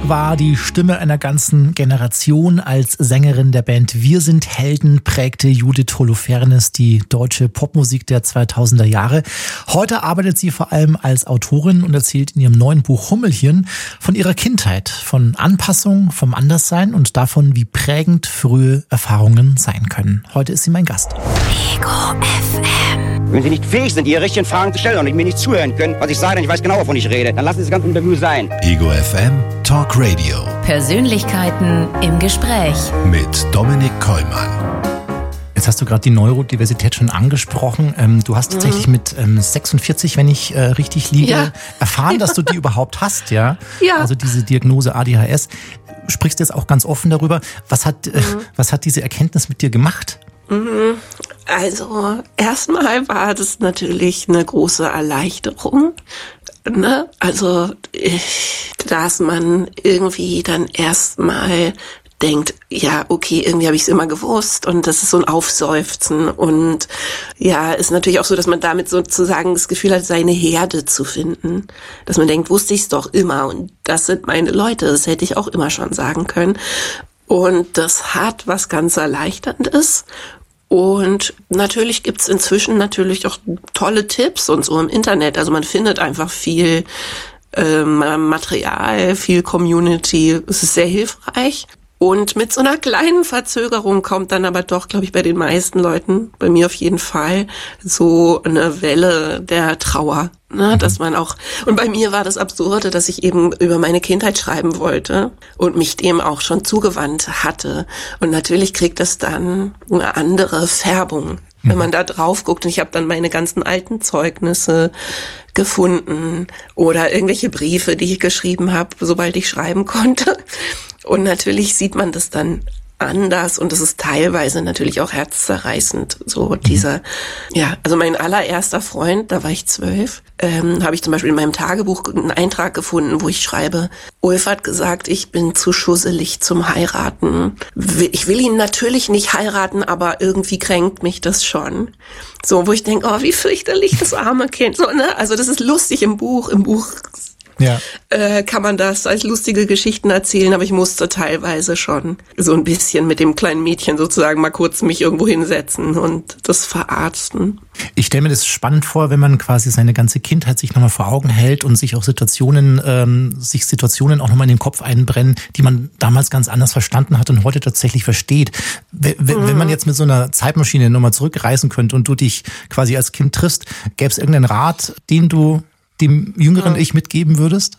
war die Stimme einer ganzen Generation. Als Sängerin der Band Wir sind Helden prägte Judith Holofernes die deutsche Popmusik der 2000er Jahre. Heute arbeitet sie vor allem als Autorin und erzählt in ihrem neuen Buch Hummelchen von ihrer Kindheit, von Anpassung, vom Anderssein und davon, wie prägend frühe Erfahrungen sein können. Heute ist sie mein Gast. Ego FM. Wenn Sie nicht fähig sind, Ihre richtigen Fragen zu stellen und mir nicht zuhören können, was ich sage, denn ich weiß genau, wovon ich rede, dann lassen Sie das ganze Interview sein. Ego FM Talk Radio. Persönlichkeiten im Gespräch. Mit Dominik Kollmann. Jetzt hast du gerade die Neurodiversität schon angesprochen. Du hast tatsächlich mit 46, wenn ich richtig liege, erfahren, dass du die überhaupt hast, ja? Ja. Also diese Diagnose ADHS. Sprichst jetzt auch ganz offen darüber. Was hat diese Erkenntnis mit dir gemacht? Also erstmal war das natürlich eine große Erleichterung, ne? Also dass man irgendwie dann erstmal denkt, ja, okay, irgendwie habe ich es immer gewusst und das ist so ein Aufseufzen und ja, ist natürlich auch so, dass man damit sozusagen das Gefühl hat, seine Herde zu finden, dass man denkt, wusste ich es doch immer und das sind meine Leute, das hätte ich auch immer schon sagen können. Und das hat was ganz Erleichterndes. Und natürlich gibt's inzwischen natürlich auch tolle Tipps und so im Internet. Also man findet einfach viel Material, viel Community. Es ist sehr hilfreich. Und mit so einer kleinen Verzögerung kommt dann aber doch, glaube ich, bei den meisten Leuten, bei mir auf jeden Fall, so eine Welle der Trauer. Ne, dass man auch, und bei mir war das Absurde, dass ich eben über meine Kindheit schreiben wollte und mich dem auch schon zugewandt hatte. Und natürlich kriegt das dann eine andere Färbung, wenn man da drauf guckt. Und ich habe dann meine ganzen alten Zeugnisse gefunden oder irgendwelche Briefe, die ich geschrieben habe, sobald ich schreiben konnte. Und natürlich sieht man das dann anders und es ist teilweise natürlich auch herzzerreißend, so dieser, ja, also mein allererster Freund, da war ich 12, habe ich zum Beispiel in meinem Tagebuch einen Eintrag gefunden, wo ich schreibe, Ulf hat gesagt, ich bin zu schusselig zum Heiraten. Ich will ihn natürlich nicht heiraten, aber irgendwie kränkt mich das schon. So, wo ich denke, oh, wie fürchterlich, das arme Kind, so, ne, also das ist lustig im Buch ja. Kann man das als lustige Geschichten erzählen, aber ich musste teilweise schon so ein bisschen mit dem kleinen Mädchen sozusagen mal kurz mich irgendwo hinsetzen und das verarzten. Ich stelle mir das spannend vor, wenn man quasi seine ganze Kindheit sich nochmal vor Augen hält und sich auch Situationen auch nochmal in den Kopf einbrennen, die man damals ganz anders verstanden hat und heute tatsächlich versteht. Wenn man jetzt mit so einer Zeitmaschine nochmal zurückreisen könnte und du dich quasi als Kind triffst, gäbe es irgendeinen Rat, den du dem jüngeren Ich mitgeben würdest?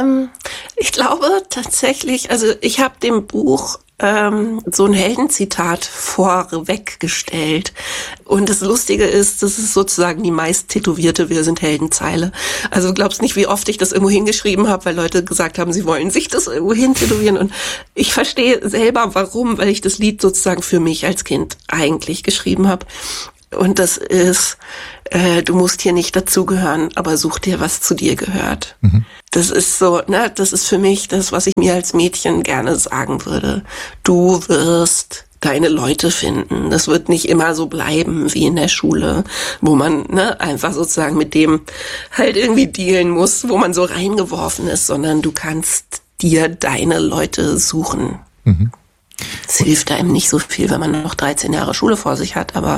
Ich glaube tatsächlich, also ich habe dem Buch so ein Heldenzitat vorweggestellt. Und das Lustige ist, das ist sozusagen die meist tätowierte Wir sind Heldenzeile. Also du glaubst nicht, wie oft ich das irgendwo hingeschrieben habe, weil Leute gesagt haben, sie wollen sich das irgendwo hin tätowieren. Und ich verstehe selber, warum, weil ich das Lied sozusagen für mich als Kind eigentlich geschrieben habe. Und das ist, du musst hier nicht dazugehören, aber such dir, was zu dir gehört. Mhm. Das ist so, ne, das ist für mich das, was ich mir als Mädchen gerne sagen würde. Du wirst deine Leute finden. Das wird nicht immer so bleiben wie in der Schule, wo man, ne, einfach sozusagen mit dem halt irgendwie dealen muss, wo man so reingeworfen ist, sondern du kannst dir deine Leute suchen. Mhm. Es hilft einem nicht so viel, wenn man noch 13 Jahre Schule vor sich hat, aber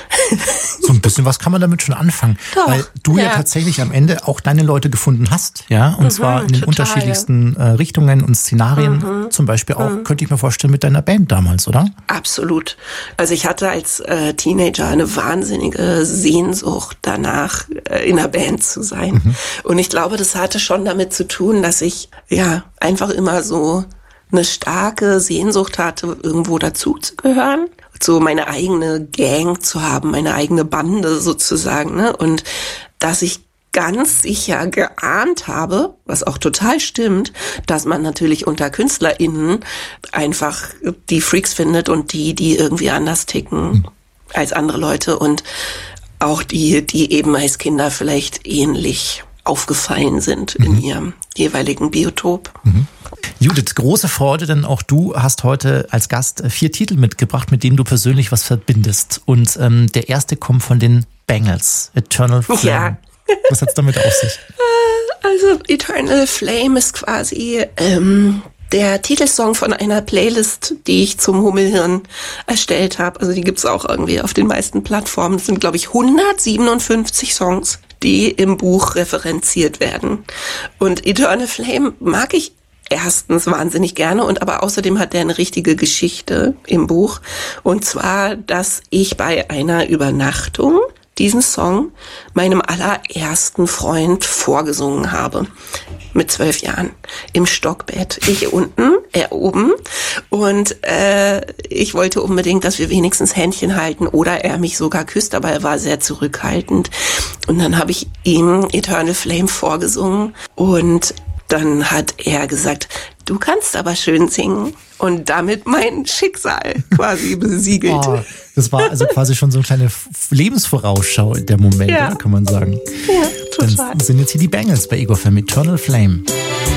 so ein bisschen was kann man damit schon anfangen. Doch, weil du ja tatsächlich am Ende auch deine Leute gefunden hast, ja, und zwar in den unterschiedlichsten Richtungen und Szenarien, zum Beispiel auch, könnte ich mir vorstellen, mit deiner Band damals, oder? Absolut. Also ich hatte als Teenager eine wahnsinnige Sehnsucht danach, in einer Band zu sein. Mhm. Und ich glaube, das hatte schon damit zu tun, dass ich ja einfach immer so eine starke Sehnsucht hatte, irgendwo dazu zu gehören, so meine eigene Gang zu haben, meine eigene Bande sozusagen, ne? Und dass ich ganz sicher geahnt habe, was auch total stimmt, dass man natürlich unter KünstlerInnen einfach die Freaks findet und die irgendwie anders ticken als andere Leute und auch die eben als Kinder vielleicht ähnlich aufgefallen sind in ihrem jeweiligen Biotop. Mhm. Judith, große Freude, denn auch du hast heute als Gast 4 Titel mitgebracht, mit denen du persönlich was verbindest. Und der erste kommt von den Bangles, Eternal Flame. Ja. Was hat's damit auf sich? Also Eternal Flame ist quasi der Titelsong von einer Playlist, die ich zum Hummelhirn erstellt habe. Also die gibt's auch irgendwie auf den meisten Plattformen. Es sind, glaube ich, 157 Songs, die im Buch referenziert werden. Und Eternal Flame mag ich erstens wahnsinnig gerne und aber außerdem hat der eine richtige Geschichte im Buch. Und zwar, dass ich bei einer Übernachtung diesen Song meinem allerersten Freund vorgesungen habe. Mit 12 Jahren. Im Stockbett. Ich unten, er oben. Und ich wollte unbedingt, dass wir wenigstens Händchen halten oder er mich sogar küsst, aber er war sehr zurückhaltend. Und dann habe ich ihm Eternal Flame vorgesungen und dann hat er gesagt, du kannst aber schön singen. Und damit mein Schicksal quasi besiegelt. Oh, das war also quasi schon so eine kleine Lebensvorausschau in der Moment, ja. Oder, kann man sagen. Ja, total. Dann sind jetzt hier die Bangles bei Ego FM, Eternal Flame.